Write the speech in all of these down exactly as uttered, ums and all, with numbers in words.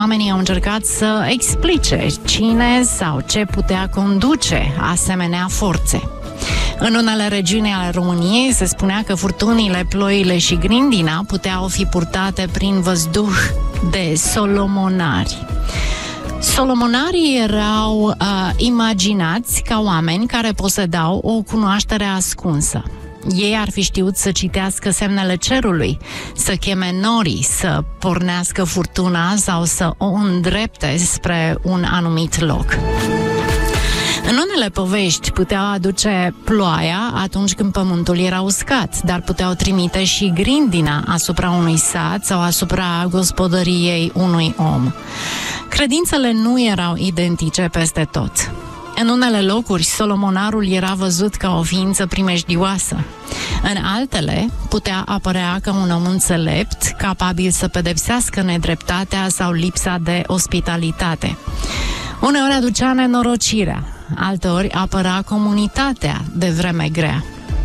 Oamenii au încercat să explice cine sau ce putea conduce asemenea forțe. În unele regiuni ale României se spunea că furtunile, ploile și grindina puteau fi purtate prin văzduh de solomonari. Solomonarii erau uh, imaginați ca oameni care posedau o cunoaștere ascunsă. Ei ar fi știut să citească semnele cerului, să cheme norii, să pornească furtuna sau să o îndrepte spre un anumit loc. În unele povești puteau aduce ploaia atunci când pământul era uscat, dar puteau trimite și grindina asupra unui sat sau asupra gospodăriei unui om. Credințele nu erau identice peste tot. În unele locuri, solomonarul era văzut ca o ființă primejdioasă. În altele, putea apărea ca un om înțelept, capabil să pedepsească nedreptatea sau lipsa de ospitalitate. Uneori aducea nenorocirea, alteori apăra comunitatea de vreme grea.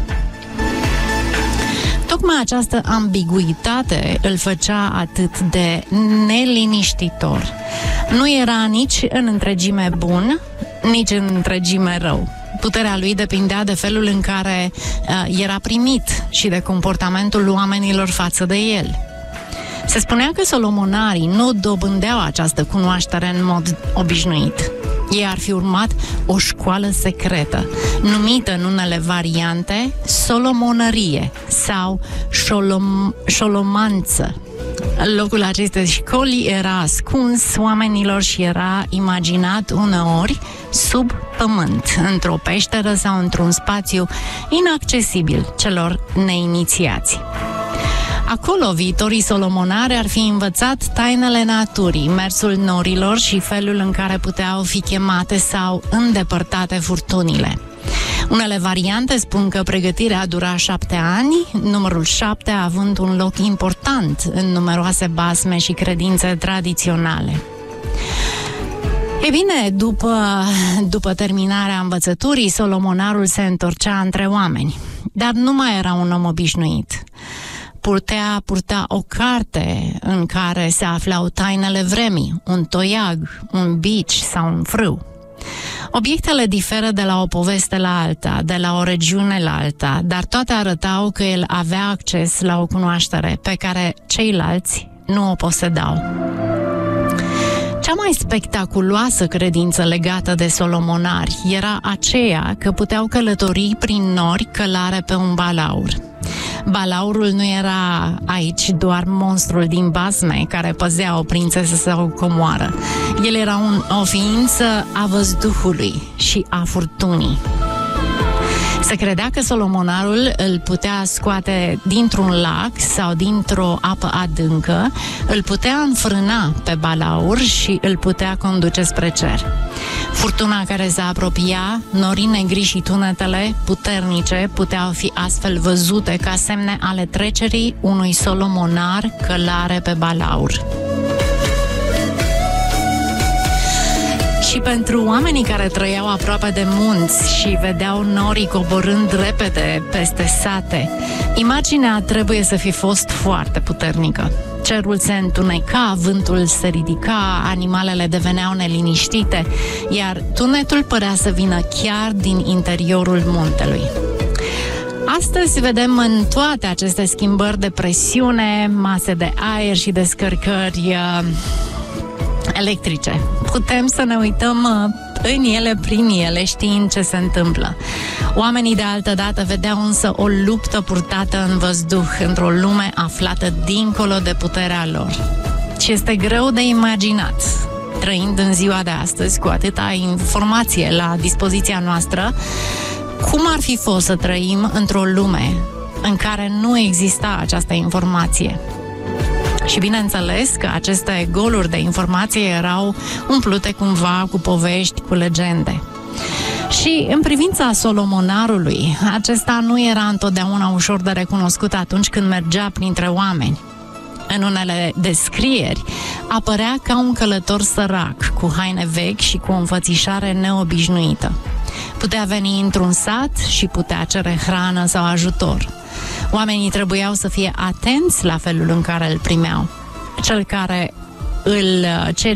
Tocmai această ambiguitate îl făcea atât de neliniștitor. Nu era nici în întregime bun, nici în întregime rău. Puterea lui depindea de felul în care uh, era primit și de comportamentul oamenilor față de el. Se spunea că solomonarii nu dobândeau această cunoaștere în mod obișnuit. Ei ar fi urmat o școală secretă, numită în unele variante solomonărie sau șolom, șolomanță. Locul acestei școli era ascuns oamenilor și era imaginat uneori sub pământ, într-o peșteră sau într-un spațiu inaccesibil celor neinițiați. Acolo, viitorii solomonari ar fi învățat tainele naturii, mersul norilor și felul în care puteau fi chemate sau îndepărtate furtunile. Unele variante spun că pregătirea dura șapte ani, numărul șapte având un loc important în numeroase basme și credințe tradiționale. E bine, după, după terminarea învățăturii, solomonarul se întorcea între oameni, dar nu mai era un om obișnuit. Putea purta o carte în care se aflau tainele vremii, un toiag, un bici sau un frâu. Obiectele diferă de la o poveste la alta, de la o regiune la alta, dar toate arătau că el avea acces la o cunoaștere pe care ceilalți nu o posedau. Cea mai spectaculoasă credință legată de solomonari era aceea că puteau călători prin nori călare pe un balaur. Balaurul nu era aici doar monstrul din basme care păzea o prințesă sau o comoară. El era un, o ființă a văzduhului și a furtunii. Se credea că solomonarul îl putea scoate dintr-un lac sau dintr-o apă adâncă, îl putea înfrâna pe balaur și îl putea conduce spre cer. Furtuna care se apropia, norii negri și tunetele puternice puteau fi astfel văzute ca semne ale trecerii unui solomonar călare pe balaur. Și pentru oamenii care trăiau aproape de munți și vedeau norii coborând repede peste sate, imaginea trebuie să fi fost foarte puternică. Cerul se întuneca, vântul se ridica, animalele deveneau neliniștite, iar tunetul părea să vină chiar din interiorul muntelui. Astăzi vedem în toate aceste schimbări de presiune, mase de aer și descărcări uh, electrice. Putem să ne uităm uh, în ele, prin ele, știind ce se întâmplă. Oamenii de altă dată vedeau însă o luptă purtată în văzduh, într-o lume aflată dincolo de puterea lor. Și este greu de imaginat, trăind în ziua de astăzi, cu atâta informație la dispoziția noastră, cum ar fi fost să trăim într-o lume în care nu exista această informație. Și bineînțeles că aceste goluri de informație erau umplute cumva cu povești, cu legende. Și în privința solomonarului, acesta nu era întotdeauna ușor de recunoscut atunci când mergea printre oameni. În unele descrieri apărea ca un călător sărac, cu haine vechi și cu o înfățișare neobișnuită. Putea veni într-un sat și putea cere hrană sau ajutor. Oamenii trebuiau să fie atenți la felul în care îl primeau. Cel care îl